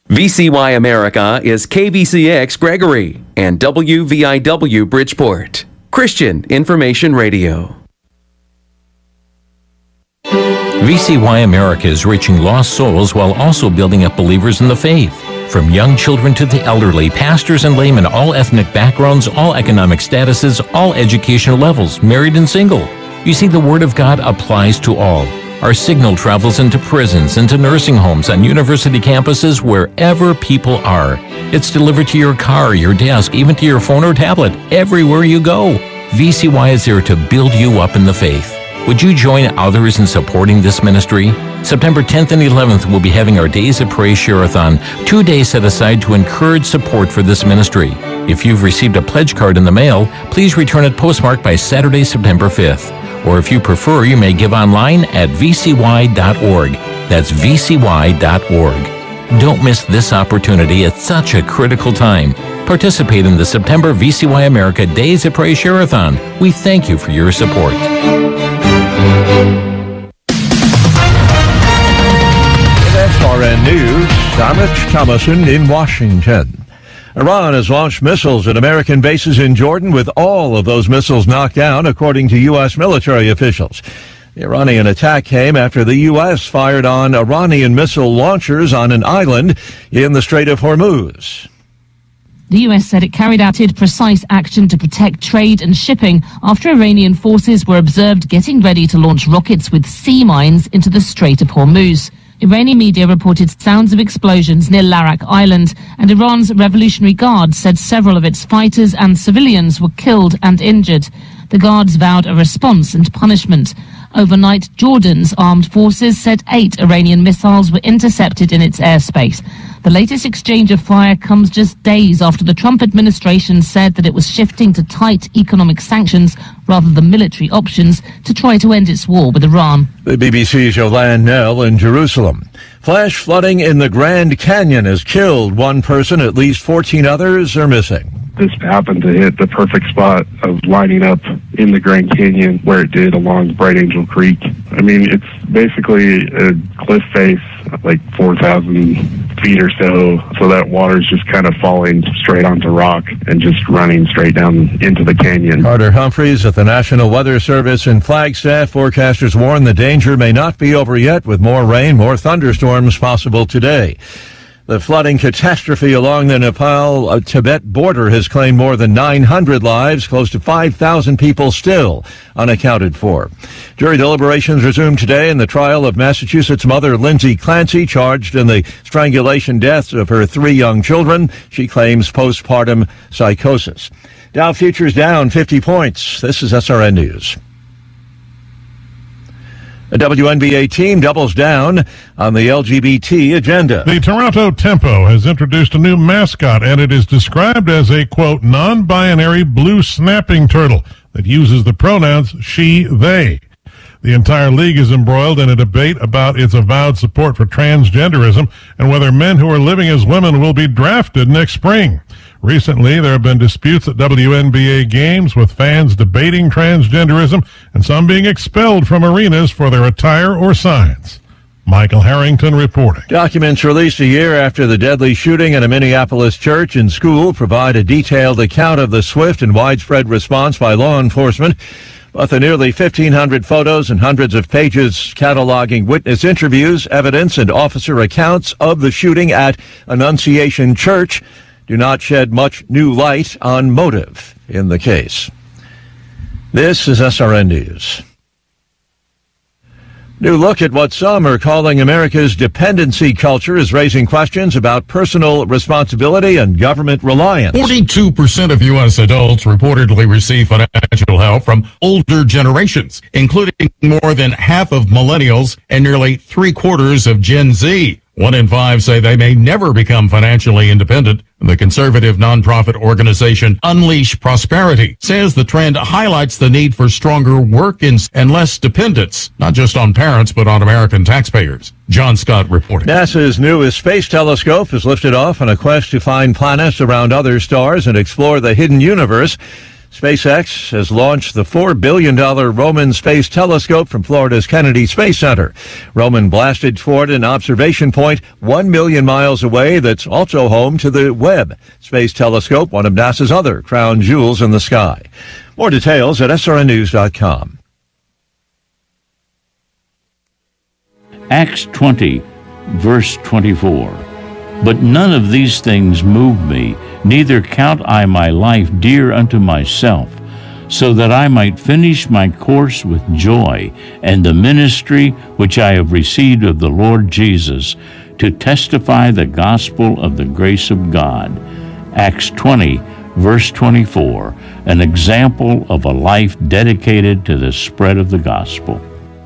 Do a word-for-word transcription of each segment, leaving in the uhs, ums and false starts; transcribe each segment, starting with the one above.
V C Y America is K V C X Gregory and W V I W Bridgeport. Christian Information Radio. V C Y America is reaching lost souls while also building up believers in the faith. From young children to the elderly, pastors and laymen, all ethnic backgrounds, all economic statuses, all educational levels, married and single. You see, the Word of God applies to all. Our signal travels into prisons, into nursing homes, on university campuses, wherever people are. It's delivered to your car, your desk, even to your phone or tablet, everywhere you go. V C Y is there to build you up in the faith. Would you join others in supporting this ministry? September tenth and eleventh, we'll be having our Days of Praise Share-a-thon, two days set aside to encourage support for this ministry. If you've received a pledge card in the mail, please return it postmarked by Saturday, September fifth. Or if you prefer, you may give online at v c y dot org. That's v c y dot org. Don't miss this opportunity at such a critical time. Participate in the September V C Y America Days of Praise Share-a-thon. We thank you for your support. S R N News, I'm Rich Thomason in Washington. Iran has launched missiles at American bases in Jordan, with all of those missiles knocked down, according to U S military officials. The Iranian attack came after the U S fired on Iranian missile launchers on an island in the Strait of Hormuz. The U S said it carried out precise action to protect trade and shipping after Iranian forces were observed getting ready to launch rockets with sea mines into the Strait of Hormuz. Iranian media reported sounds of explosions near Larak Island, and Iran's Revolutionary Guard said several of its fighters and civilians were killed and injured. The guards vowed a response and punishment. Overnight, Jordan's armed forces said eight Iranian missiles were intercepted in its airspace. The latest exchange of fire comes just days after the Trump administration said that it was shifting to tight economic sanctions rather than military options to try to end its war with Iran. The B B C's Yolande Knell in Jerusalem. Flash flooding in the Grand Canyon has killed one person. At least fourteen others are missing. This happened to hit the perfect spot of lining up in the Grand Canyon where it did along Bright Angel Creek. I mean, it's basically a cliff face, like four thousand feet or so, so that water's just kind of falling straight onto rock and just running straight down into the canyon. Carter Humphreys at the National Weather Service in Flagstaff. Forecasters warn the danger may not be over yet, with more rain, more thunderstorms possible today. The flooding catastrophe along the Nepal-Tibet border has claimed more than nine hundred lives, close to five thousand people still unaccounted for. Jury deliberations resume today in the trial of Massachusetts mother Lindsay Clancy, charged in the strangulation deaths of her three young children. She claims postpartum psychosis. Dow futures down fifty points. This is S R N News. A W N B A team doubles down on the L G B T agenda. The Toronto Tempo has introduced a new mascot, and it is described as a, quote, non-binary blue snapping turtle that uses the pronouns she, they. The entire league is embroiled in a debate about its avowed support for transgenderism and whether men who are living as women will be drafted next spring. Recently, there have been disputes at W N B A games, with fans debating transgenderism and some being expelled from arenas for their attire or signs. Michael Harrington reporting. Documents released a year after the deadly shooting at a Minneapolis church and school provide a detailed account of the swift and widespread response by law enforcement. But the nearly fifteen hundred photos and hundreds of pages cataloging witness interviews, evidence, and officer accounts of the shooting at Annunciation Church do not shed much new light on motive in the case. This is S R N News. New look at what some are calling America's dependency culture is raising questions about personal responsibility and government reliance. forty-two percent of U S adults reportedly receive financial help from older generations, including more than half of millennials and nearly three quarters of Gen Z. One in five say they may never become financially independent. The conservative nonprofit organization Unleash Prosperity says the trend highlights the need for stronger work and less dependence, not just on parents, but on American taxpayers. John Scott reporting. NASA's newest space telescope is lifted off on a quest to find planets around other stars and explore the hidden universe. SpaceX has launched the four billion dollars Roman Space Telescope from Florida's Kennedy Space Center. Roman blasted toward an observation point one million miles away that's also home to the Webb Space Telescope, one of NASA's other crown jewels in the sky. More details at S R N news dot com. Acts twenty, verse twenty-four. But none of these things move me, neither count I my life dear unto myself, so that I might finish my course with joy, and the ministry which I have received of the Lord Jesus, to testify the gospel of the grace of God. Acts twenty, verse twenty-four, an example of a life dedicated to the spread of the gospel.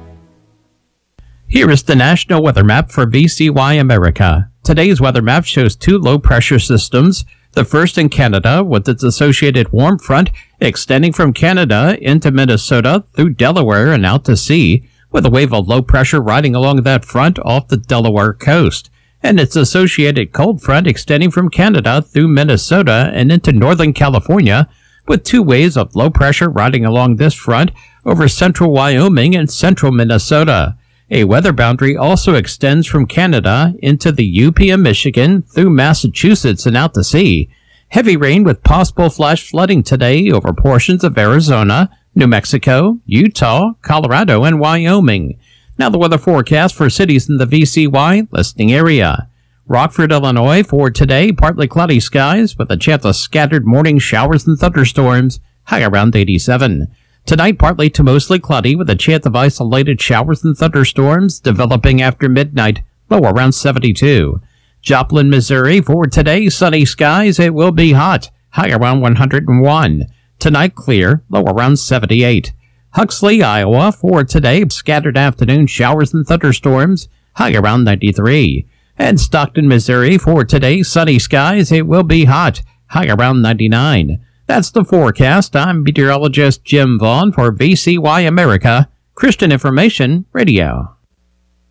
Here is the national weather map for V C Y America. Today's weather map shows two low-pressure systems, the first in Canada with its associated warm front extending from Canada into Minnesota through Delaware and out to sea, with a wave of low pressure riding along that front off the Delaware coast, and its associated cold front extending from Canada through Minnesota and into northern California, with two waves of low pressure riding along this front over central Wyoming and central Minnesota. A weather boundary also extends from Canada into the U P of Michigan through Massachusetts and out to sea. Heavy rain with possible flash flooding today over portions of Arizona, New Mexico, Utah, Colorado, and Wyoming. Now the weather forecast for cities in the V C Y listening area. Rockford, Illinois, for today, partly cloudy skies with a chance of scattered morning showers and thunderstorms, high around eighty-seven. Tonight, partly to mostly cloudy with a chance of isolated showers and thunderstorms developing after midnight, low around seventy-two. Joplin, Missouri, for today, sunny skies. It will be hot, high around one hundred one. Tonight, clear, low around seventy-eight. Huxley, Iowa, for today, scattered afternoon showers and thunderstorms, high around ninety-three. And Stockton, Missouri, for today, sunny skies. It will be hot, high around ninety-nine. That's the forecast. I'm meteorologist Jim Vaughn for V C Y America, Christian Information Radio.